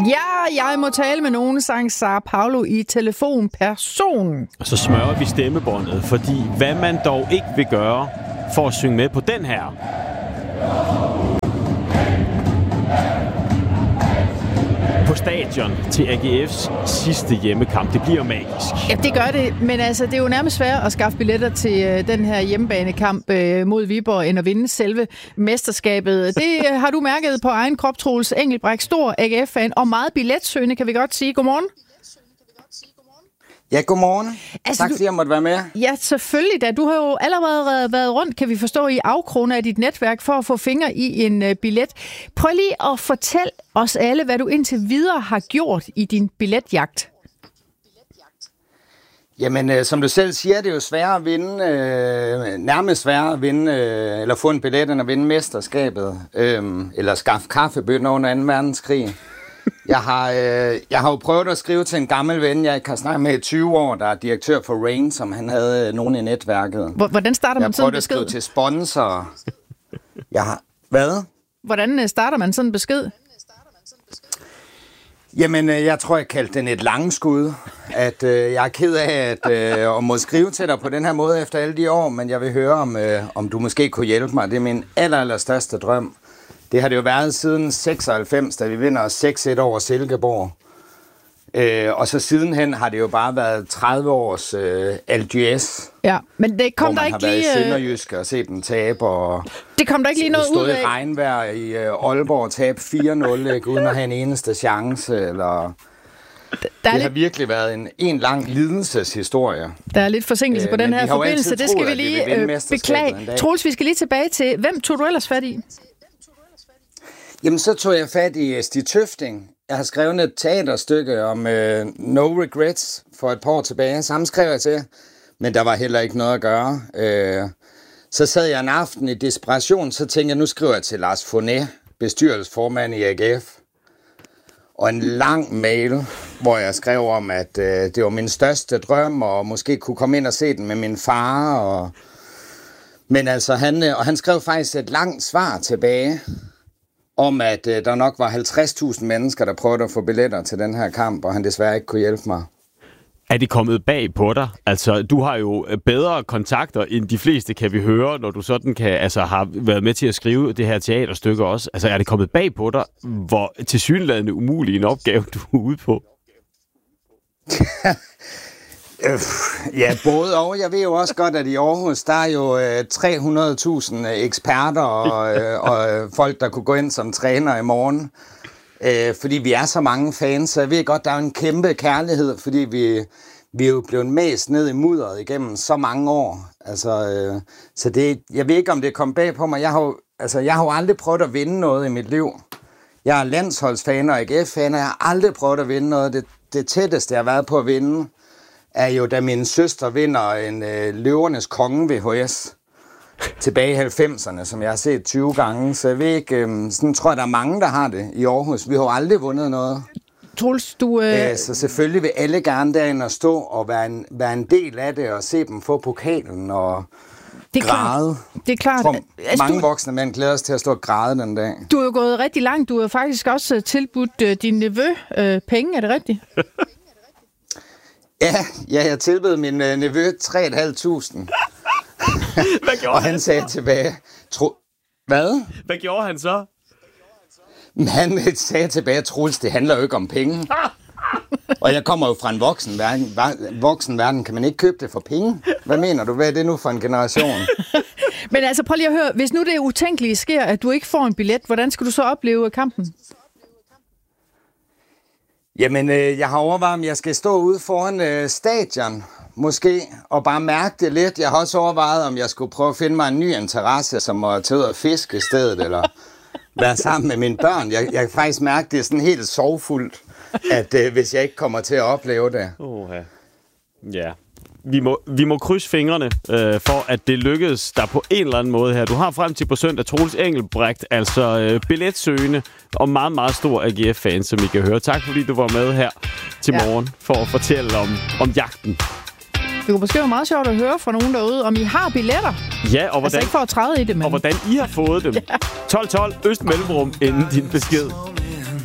Ja, jeg må tale med nogen, sang Sara Paulo i telefonperson. Og så smører vi stemmebåndet, fordi hvad man dog ikke vil gøre for at synge med på den her. På stadion til AGF's sidste hjemmekamp. Det bliver magisk. Ja, det gør det, men altså, det er jo nærmest svært at skaffe billetter til den her hjemmebanekamp mod Viborg, end at vinde selve mesterskabet. Det har du mærket på egen krop, Troels Engelbrecht, stor AGF-fan og meget billetsøgende, kan vi godt sige. Godmorgen. Ja, godmorgen. Altså, tak fordi jeg måtte være med. Ja, selvfølgelig da. Du har jo allerede været rundt, kan vi forstå, i afkroner af dit netværk for at få fingre i en billet. Prøv lige at fortælle os alle, hvad du indtil videre har gjort i din billetjagt. Jamen, som du selv siger, det er jo sværere at vinde, nærmest sværere at vinde, eller få en billet, end at vinde mesterskabet, eller skaffe kaffebønner under 2. verdenskrig. Jeg har jo prøvet at skrive til en gammel ven, jeg kan snakke med i 20 år, der er direktør for Rain, som han havde nogen i netværket. Hvordan starter man sådan en besked? Jeg har prøvet at skrive til sponsorer. Hvad? Hvordan starter man sådan en besked? Jamen, jeg tror, jeg kaldte den et langskud. At jeg er ked af at må skrive til dig på den her måde efter alle de år, men jeg vil høre, om du måske kunne hjælpe mig. Det er min allerstørste drøm. Det har det jo været siden 96, da vi vinder 6-1 over Silkeborg. Og så sidenhen har det jo bare været 30 års LGS. Ja, men det kom der ikke lige... Hvor man har været i Sønderjysk og set den tabe. Og det kom der ikke lige noget ud af... Stod i regnvejr i Aalborg og tabe 4-0, uden at have en eneste chance. Eller... Det har virkelig været en lang lidelseshistorie. Der er lidt forsinkelse på den her forbindelse. Det skal vi lige beklage. Troels, vi skal lige tilbage til... Hvem tog du ellers fat i? Jamen, så tog jeg fat i Stig Tøfting. Jeg har skrevet et teaterstykke om No Regrets for et par år tilbage. Samme skrev jeg til, men der var heller ikke noget at gøre. Så sad jeg en aften i desperation, så tænkte jeg, nu skriver jeg til Lars Fournet, bestyrelsesformand i AGF. Og en lang mail, hvor jeg skrev om, at det var min største drøm, og måske kunne komme ind og se den med min far. Men altså, han skrev faktisk et langt svar tilbage, om at der nok var 50.000 mennesker, der prøvede at få billetter til den her kamp, og han desværre ikke kunne hjælpe mig. Er det kommet bag på dig? Altså, du har jo bedre kontakter end de fleste, kan vi høre, når du sådan har været med til at skrive det her teaterstykke også. Altså, er det kommet bag på dig, hvor tilsyneladende umulig en opgave, du er ude på? Ja, både og. Jeg ved jo også godt, at i Aarhus, der er jo 300.000 eksperter og folk, der kunne gå ind som træner i morgen. Fordi vi er så mange fans, så jeg ved godt, der er en kæmpe kærlighed, fordi vi er jo blevet mest ned i mudderet igennem så mange år. Altså, så det, jeg ved ikke, om det kom bag på mig. Jeg har jo aldrig prøvet at vinde noget i mit liv. Jeg er landsholdsfan og AGF-fan, og jeg har aldrig prøvet at vinde noget. Det tætteste, jeg har været på at vinde, er jo, da min søster vinder en Løvernes Konge VHS tilbage i 90'erne, som jeg har set 20 gange. Så jeg ved ikke, sådan tror jeg, der er mange, der har det i Aarhus. Vi har jo aldrig vundet noget. Troels, så selvfølgelig vil alle gerne derinde og stå og være en del af det, og se dem få pokalen og græde. Det er klart. Mange voksne mænd glæder os til at stå og græde den dag. Du er jo gået rigtig langt. Du har faktisk også tilbudt din nevø penge, er det rigtigt? Ja, jeg tilbød min nevø 3.500. Og han sagde tilbage... Hvad? Hvad gjorde han så? Han sagde tilbage, Troels, det handler jo ikke om penge. Og jeg kommer jo fra en voksen verden. Kan man ikke købe det for penge? Hvad mener du? Hvad er det nu for en generation? Men altså, prøv lige at høre. Hvis nu det utænkelige sker, at du ikke får en billet, hvordan skal du så opleve kampen? Jamen, jeg har overvejet, om jeg skal stå ude foran stadion, måske, og bare mærke det lidt. Jeg har også overvejet, om jeg skulle prøve at finde mig en ny interesse, som at tage ud og fiske i stedet, eller være sammen med mine børn. Jeg kan faktisk mærke, det er sådan helt sorgfuldt, at hvis jeg ikke kommer til at opleve det. Ja. Vi må krydse fingrene for, at det lykkedes der på en eller anden måde her. Du har frem til på søndag Troels Engelbrecht, altså billetsøgende og meget, meget stor AGF-fan, som I kan høre. Tak fordi du var med her til morgen for at fortælle om jagten. Det kunne måske være meget sjovt at høre fra nogen derude, om I har billetter. Ja, og hvordan, altså ikke for at træde i det, men... Og hvordan I har fået dem. 12-12 Øst Mellemrum inden din besked.